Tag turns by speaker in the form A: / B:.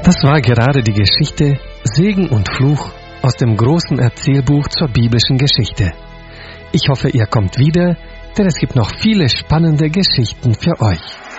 A: Das war gerade die Geschichte Segen und Fluch aus dem großen Erzählbuch zur biblischen Geschichte. Ich hoffe, ihr kommt wieder, denn es gibt noch viele spannende Geschichten für euch.